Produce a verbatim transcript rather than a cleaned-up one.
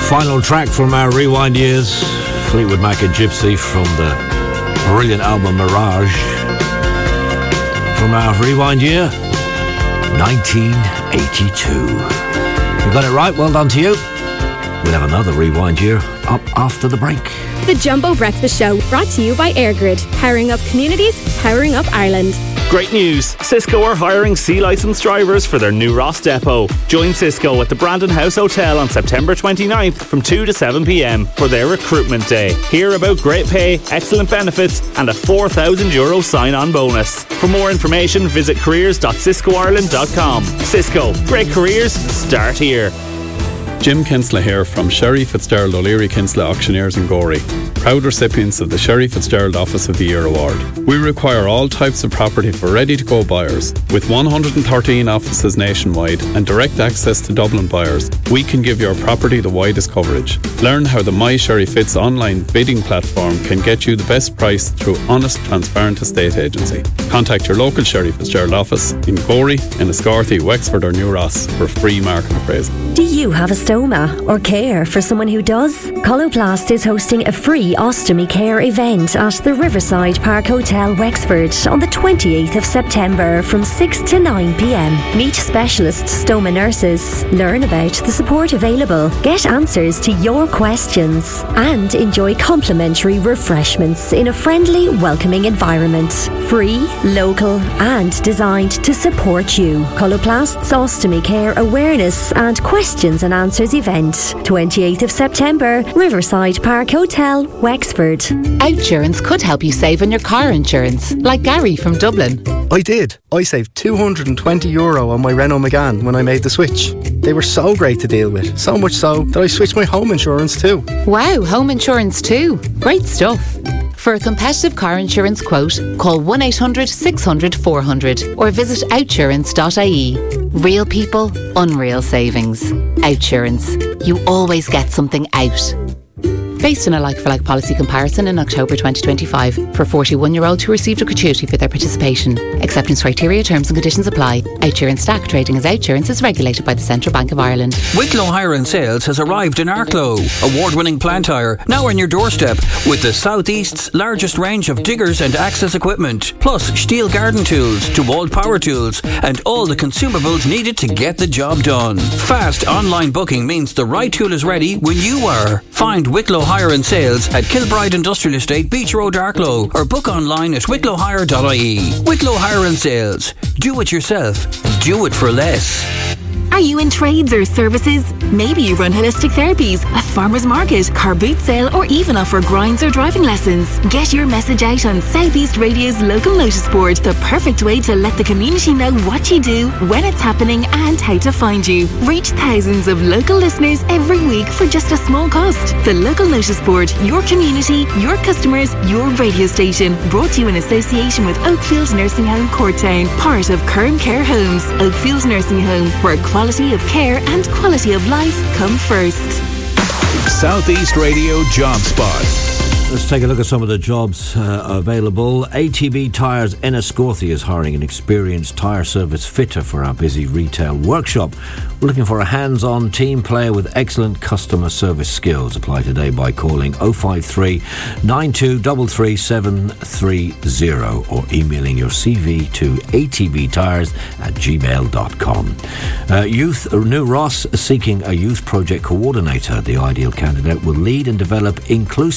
Final track from our Rewind years, Fleetwood Mac and Gypsy from the brilliant album Mirage. From our Rewind year, nineteen eighty-two. You got it right, well done to you. We'll have another Rewind year up after the break. The Jumbo Breakfast Show, brought to you by Airgrid. Powering up communities, powering up Ireland. Great news! Cisco are hiring C-licensed drivers for their new Ross depot. Join Cisco at the Brandon House Hotel on September twenty-ninth from two to seven p.m. for their recruitment day. Hear about great pay, excellent benefits and a four thousand euro sign-on bonus. For more information, visit careers dot cisco ireland dot com. Cisco, great careers start here. Jim Kinsella here from Sherry Fitzgerald O'Leary Kinsella Auctioneers in Gorey, proud recipients of the Sherry Fitzgerald Office of the Year Award. We require all types of property for ready-to-go buyers. With one hundred thirteen offices nationwide and direct access to Dublin buyers, we can give your property the widest coverage. Learn how the My Sherry Fitz online bidding platform can get you the best price through honest, transparent estate agency. Contact your local Sherry Fitzgerald office in Gorey, Enniscorthy, Wexford or New Ross for a free market appraisal. Do you have a stoma or care for someone who does? Coloplast is hosting a free ostomy care event at the Riverside Park Hotel, Wexford on the twenty-eighth of September from six to nine p.m. Meet specialist stoma nurses, learn about the support available, get answers to your questions and enjoy complimentary refreshments in a friendly, welcoming environment. Free, local and designed to support you. Coloplast's Ostomy Care Awareness and Questions and Answers event, twenty-eighth of September, Riverside Park Hotel, Wexford. Outsurance could help you save on your car insurance, like Gary from Dublin. I did. I saved two hundred twenty euro on my Renault Megane when I made the switch. They were so great to deal with, so much so that I switched my home insurance too. Wow, home insurance too. Great stuff. For a competitive car insurance quote, call one eight hundred six hundred four hundred or visit outsurance dot I E. Real people, unreal savings. Outsurance. You always get something out. Based on a like-for-like policy comparison in October twenty twenty-five for forty-one-year-olds who received a gratuity for their participation. Acceptance criteria, terms and conditions apply. Outsurance Stack trading as Outsurance is regulated by the Central Bank of Ireland. Wicklow Hire and Sales has arrived in Arklow. Award-winning plant hire, now on your doorstep with the Southeast's largest range of diggers and access equipment, plus steel garden tools, DeWalt power tools and all the consumables needed to get the job done. Fast online booking means the right tool is ready when you are. Find Wicklow Hire and Sales at Kilbride Industrial Estate, Beach Road, Arklow, or book online at wicklow hire dot I E. Wicklow Hire and Sales. Do it yourself. Do it for less. Are you in trades or services? Maybe you run holistic therapies, a farmer's market, car boot sale, or even offer grinds or driving lessons. Get your message out on Southeast Radio's Local Notice Board, the perfect way to let the community know what you do, when it's happening, and how to find you. Reach thousands of local listeners every week for just a small cost. The Local Notice Board, your community, your customers, your radio station. Brought to you in association with Oakfield Nursing Home, Courtown, part of Curran Care Homes. Oakfield Nursing Home, where quality of care and quality of life come first. Southeast Radio Job Spot. Let's take a look at some of the jobs uh, available. A T B Tyres Enniscorthy is hiring an experienced tyre service fitter for our busy retail workshop. We're looking for a hands-on team player with excellent customer service skills. Apply today by calling oh five three, nine two three three, seven three zero or emailing your C V to a t b tyres at gmail dot com. Uh, youth New Ross seeking a youth project coordinator. The ideal candidate will lead and develop inclusive